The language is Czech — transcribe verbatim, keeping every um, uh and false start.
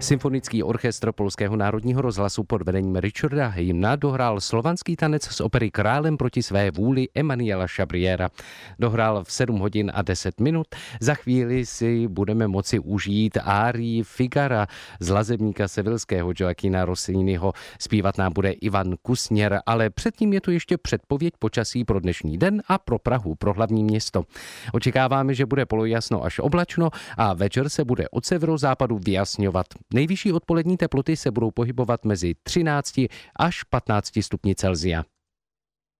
Symfonický orchestr Polského národního rozhlasu pod vedením Richarda Hymna dohrál slovanský tanec z opery Králem proti své vůli Emanuela Chabriera. Dohrál v sedm hodin a deset minut. Za chvíli si budeme moci užít árii Figara z lazebníka sevilského Joaquina Rossiniho. Zpívat nám bude Ivan Kusněr, ale předtím je tu ještě předpověď počasí pro dnešní den a pro Prahu, pro hlavní město. Očekáváme, že bude polojasno až oblačno a večer se bude od severozápadu vyjasňovat. Nejvyšší odpolední teploty se budou pohybovat mezi třinácti až patnácti stupni Celsia.